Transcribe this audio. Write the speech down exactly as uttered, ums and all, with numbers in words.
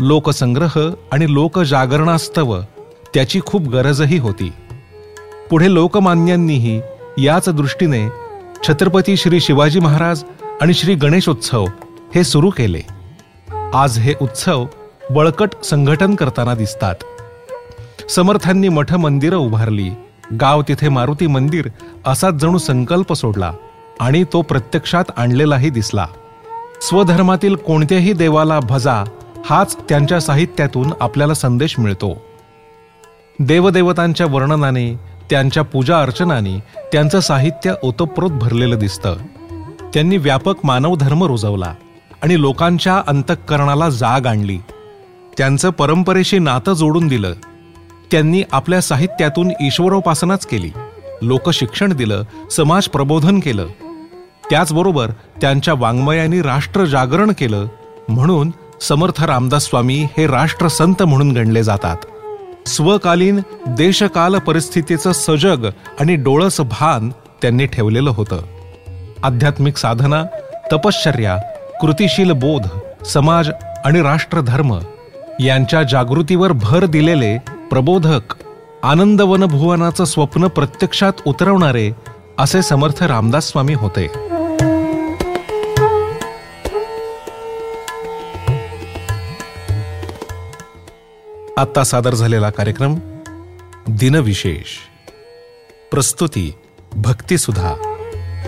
लोकसंग्रह आणि लोकजागरणास्तव त्याची खूप गरजही होती. पुढे लोकमान्यांनीही याच दृष्टीने छत्रपती श्री शिवाजी महाराज आणि श्री गणेशोत्सव हे सुरू केले. आज हे उत्सव बळकट संघटन करताना दिसतात. समर्थांनी मठ मंदिरं उभारली, गाव तिथे मारुती मंदिर असाच जणू संकल्प सोडला आणि तो प्रत्यक्षात आणलेलाही दिसला. स्वधर्मातील कोणत्याही देवाला भजा हाच त्यांच्या साहित्यातून आपल्याला संदेश मिळतो. देवदेवतांच्या वर्णनाने, त्यांच्या पूजा अर्चनाने त्यांचं साहित्य ओतप्रोत भरलेलं दिसतं. त्यांनी व्यापक मानवधर्म रुजवला आणि लोकांच्या अंतःकरणाला जाग आणली. त्यांचं परंपरेशी नातं जोडून दिलं. त्यांनी आपल्या साहित्यातून ईश्वरोपासनाच केली, लोकशिक्षण दिलं, समाज प्रबोधन केलं. त्याचबरोबर त्यांच्या वाङ्मयाने राष्ट्र जागरण केलं. म्हणून समर्थ रामदास स्वामी हे राष्ट्रसंत म्हणून गणले जातात. स्वकालीन देशकाल परिस्थितीचं सजग आणि डोळस भान त्यांनी ठेवलेलं होतं. आध्यात्मिक साधना, तपश्चर्या, कृतिशील बोध, समाज आणि राष्ट्रधर्म यांच्या जागृतीवर भर दिलेले प्रबोधक, आनंदवन भुवनाचं स्वप्न प्रत्यक्षात उतरवणारे असे समर्थ रामदास स्वामी होते. आता सादर झालेला कार्यक्रम दिनविशेष. प्रस्तुती भक्तिसुधा.